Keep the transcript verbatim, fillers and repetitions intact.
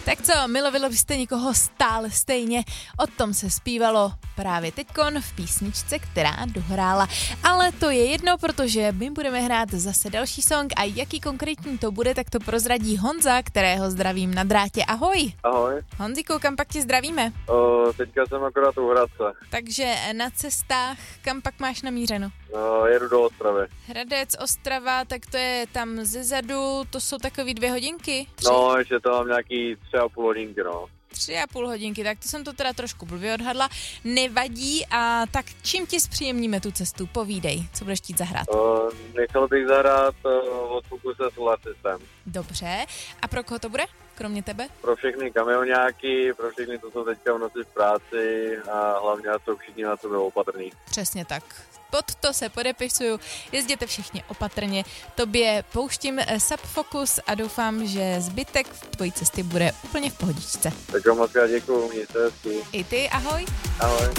Tak co, milovilo byste někoho stále stejně? O tom se zpívalo právě teďkon v písničce, která dohrála. Ale to je jedno, protože my budeme hrát zase další song a jaký konkrétní to bude, tak to prozradí Honza, kterého zdravím na drátě. Ahoj. Ahoj. Honziku, kam pak tě zdravíme? O, teďka jsem akorát u Hradce. Takže na cestách, kam pak máš namířeno? O, jedu do Ostravy. Hradec, Ostrava, tak to je tam zezadu, to jsou takový dvě hodinky? Tři? No, ještě to mám nějaký tři a půl hodinky, no. Tři a půl hodinky, tak to jsem to teda trošku blbě odhadla. Nevadí, a tak čím ti zpříjemníme tu cestu? Povídej, co budeš chtít zahrát? O, nechal bych zahrát o, od Focuse Solar System. Dobře, a pro koho to bude, kromě tebe? Pro všechny kamionáky, pro všechny, co jsou teďka v noci v práci a hlavně jsou všichni na sebe opatrní. Přesně tak. Pod to se podepisuju, jezděte všichni opatrně. Tobě pouštím Sub Focus a doufám, že zbytek tvojí cesty bude úplně v pohodičce. Tak moc krát děkuju, mějte hezky. I ty, ahoj. Ahoj.